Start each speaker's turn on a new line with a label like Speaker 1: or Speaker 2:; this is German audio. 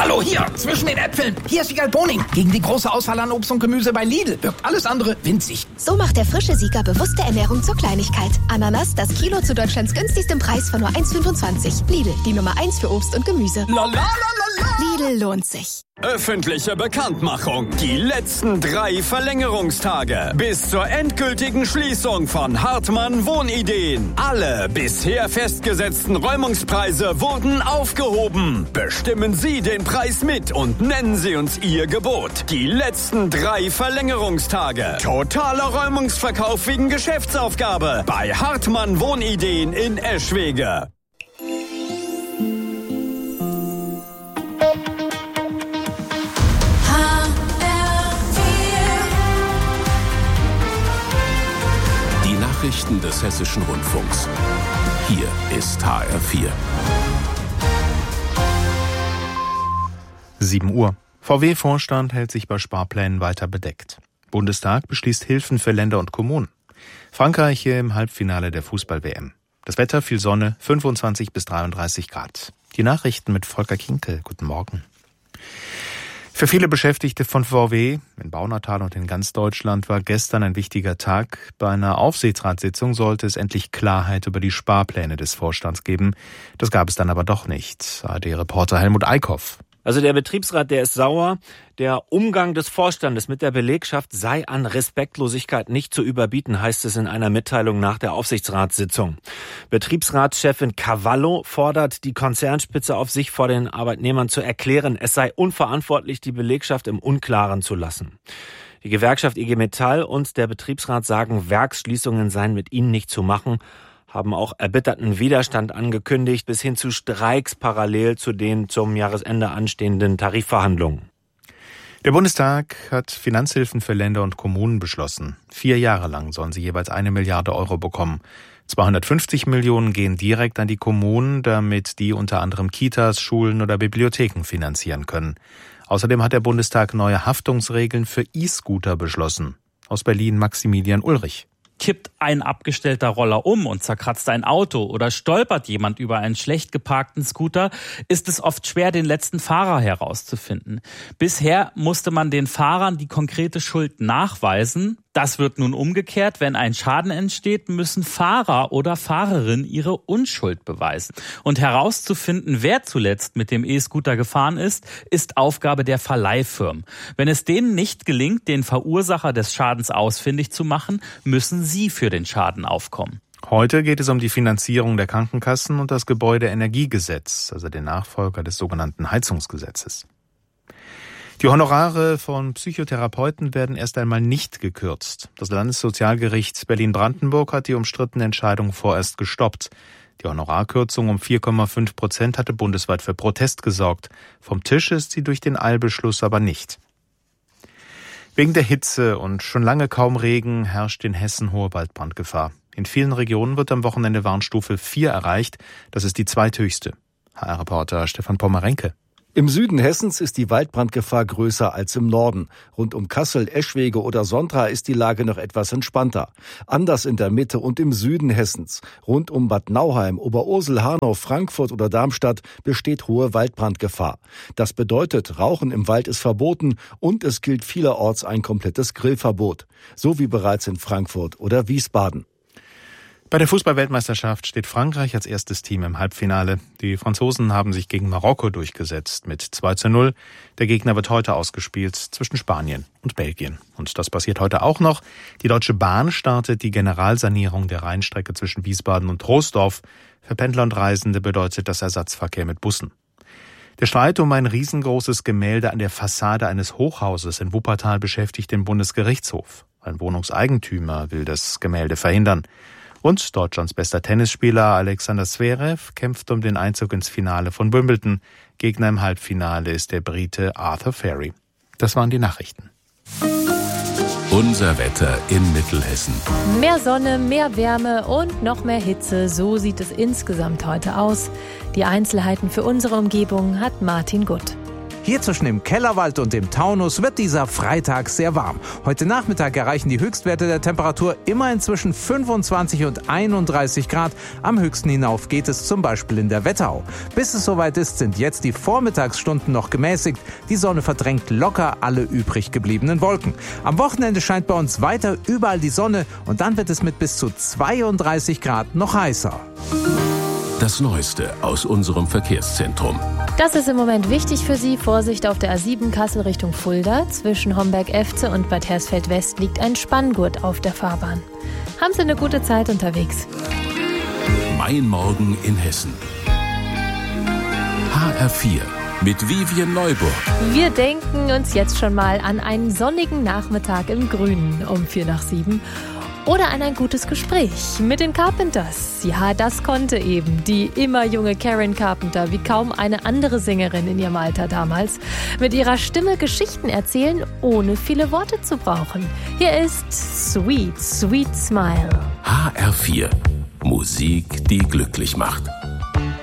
Speaker 1: Hallo, hier, zwischen den Äpfeln. Hier ist Wiegald Boning. Gegen die große Auswahl an Obst und Gemüse bei Lidl wirkt alles andere winzig.
Speaker 2: So macht der frische Sieger bewusste Ernährung zur Kleinigkeit. Ananas, das Kilo zu Deutschlands günstigstem Preis von nur 1,25. Lidl, die Nummer 1 für Obst und Gemüse. Lidl lohnt sich.
Speaker 3: Öffentliche Bekanntmachung. Die letzten 3 Verlängerungstage. Bis zur endgültigen Schließung von Hartmann Wohnideen. Alle bisher festgesetzten Räumungspreise wurden aufgehoben. Bestimmen Sie den Preis mit und nennen Sie uns Ihr Gebot. Die letzten 3 Verlängerungstage. Totaler Räumungsverkauf wegen Geschäftsaufgabe. Bei Hartmann Wohnideen in Eschwege.
Speaker 4: Nachrichten des Hessischen Rundfunks. Hier ist HR4.
Speaker 5: 7 Uhr. VW-Vorstand hält sich bei Sparplänen weiter bedeckt. Bundestag beschließt Hilfen für Länder und Kommunen. Frankreich im Halbfinale der Fußball-WM. Das Wetter, viel Sonne, 25 bis 33 Grad. Die Nachrichten mit Volker Kinkel. Guten Morgen. Für viele Beschäftigte von VW in Baunatal und in ganz Deutschland war gestern ein wichtiger Tag. Bei einer Aufsichtsratssitzung sollte es endlich Klarheit über die Sparpläne des Vorstands geben. Das gab es dann aber doch nicht. ARD-Reporter Helmut Eickhoff.
Speaker 6: Also der Betriebsrat, der ist sauer. Der Umgang des Vorstandes mit der Belegschaft sei an Respektlosigkeit nicht zu überbieten, heißt es in einer Mitteilung nach der Aufsichtsratssitzung. Betriebsratschefin Cavallo fordert die Konzernspitze auf, sich vor den Arbeitnehmern zu erklären, es sei unverantwortlich, die Belegschaft im Unklaren zu lassen. Die Gewerkschaft IG Metall und der Betriebsrat sagen, Werksschließungen seien mit ihnen nicht zu machen, haben auch erbitterten Widerstand angekündigt, bis hin zu Streiks parallel zu den zum Jahresende anstehenden Tarifverhandlungen.
Speaker 5: Der Bundestag hat Finanzhilfen für Länder und Kommunen beschlossen. 4 Jahre lang sollen sie jeweils 1 Milliarde Euro bekommen. 250 Millionen gehen direkt an die Kommunen, damit die unter anderem Kitas, Schulen oder Bibliotheken finanzieren können. Außerdem hat der Bundestag neue Haftungsregeln für E-Scooter beschlossen. Aus Berlin Maximilian Ulrich.
Speaker 7: Kippt ein abgestellter Roller um und zerkratzt ein Auto oder stolpert jemand über einen schlecht geparkten Scooter, ist es oft schwer, den letzten Fahrer herauszufinden. Bisher musste man den Fahrern die konkrete Schuld nachweisen. Das wird nun umgekehrt. Wenn ein Schaden entsteht, müssen Fahrer oder Fahrerin ihre Unschuld beweisen. Und herauszufinden, wer zuletzt mit dem E-Scooter gefahren ist, ist Aufgabe der Verleihfirmen. Wenn es denen nicht gelingt, den Verursacher des Schadens ausfindig zu machen, müssen sie für den Schaden aufkommen.
Speaker 5: Heute geht es um die Finanzierung der Krankenkassen und das Gebäudeenergiegesetz, also den Nachfolger des sogenannten Heizungsgesetzes. Die Honorare von Psychotherapeuten werden erst einmal nicht gekürzt. Das Landessozialgericht Berlin-Brandenburg hat die umstrittene Entscheidung vorerst gestoppt. Die Honorarkürzung um 4,5% hatte bundesweit für Protest gesorgt. Vom Tisch ist sie durch den Eilbeschluss aber nicht. Wegen der Hitze und schon lange kaum Regen herrscht in Hessen hohe Waldbrandgefahr. In vielen Regionen wird am Wochenende Warnstufe 4 erreicht. Das ist die zweithöchste. HR-Reporter Stefan Pommerenke.
Speaker 8: Im Süden Hessens ist die Waldbrandgefahr größer als im Norden. Rund um Kassel, Eschwege oder Sondra ist die Lage noch etwas entspannter. Anders in der Mitte und im Süden Hessens. Rund um Bad Nauheim, Oberursel, Hanau, Frankfurt oder Darmstadt besteht hohe Waldbrandgefahr. Das bedeutet, Rauchen im Wald ist verboten und es gilt vielerorts ein komplettes Grillverbot. So wie bereits in Frankfurt oder Wiesbaden.
Speaker 5: Bei der Fußball-Weltmeisterschaft steht Frankreich als erstes Team im Halbfinale. Die Franzosen haben sich gegen Marokko durchgesetzt mit 2:0. Der Gegner wird heute ausgespielt zwischen Spanien und Belgien. Und das passiert heute auch noch. Die Deutsche Bahn startet die Generalsanierung der Rheinstrecke zwischen Wiesbaden und Troisdorf. Für Pendler und Reisende bedeutet das Ersatzverkehr mit Bussen. Der Streit um ein riesengroßes Gemälde an der Fassade eines Hochhauses in Wuppertal beschäftigt den Bundesgerichtshof. Ein Wohnungseigentümer will das Gemälde verhindern. Und Deutschlands bester Tennisspieler Alexander Zverev kämpft um den Einzug ins Finale von Wimbledon. Gegner im Halbfinale ist der Brite Arthur Ferry. Das waren die Nachrichten.
Speaker 4: Unser Wetter in Mittelhessen.
Speaker 9: Mehr Sonne, mehr Wärme und noch mehr Hitze. So sieht es insgesamt heute aus. Die Einzelheiten für unsere Umgebung hat Martin Gutt.
Speaker 10: Hier zwischen dem Kellerwald und dem Taunus wird dieser Freitag sehr warm. Heute Nachmittag erreichen die Höchstwerte der Temperatur immerhin zwischen 25 und 31 Grad. Am höchsten hinauf geht es zum Beispiel in der Wetterau. Bis es soweit ist, sind jetzt die Vormittagsstunden noch gemäßigt. Die Sonne verdrängt locker alle übrig gebliebenen Wolken. Am Wochenende scheint bei uns weiter überall die Sonne und dann wird es mit bis zu 32 Grad noch heißer.
Speaker 4: Das Neueste aus unserem Verkehrszentrum.
Speaker 9: Das ist im Moment wichtig für Sie. Vorsicht auf der A7 Kassel Richtung Fulda. Zwischen Homberg-Efze und Bad Hersfeld-West liegt ein Spanngurt auf der Fahrbahn. Haben Sie eine gute Zeit unterwegs.
Speaker 4: Mein Morgen in Hessen. HR4 mit Vivien Neuburg.
Speaker 9: Wir denken uns jetzt schon mal an einen sonnigen Nachmittag im Grünen um 6:45. Oder an ein gutes Gespräch mit den Carpenters. Ja, das konnte eben die immer junge Karen Carpenter wie kaum eine andere Sängerin in ihrem Alter damals. Mit ihrer Stimme Geschichten erzählen, ohne viele Worte zu brauchen. Hier ist Sweet, Sweet Smile.
Speaker 4: HR4. Musik, die glücklich macht.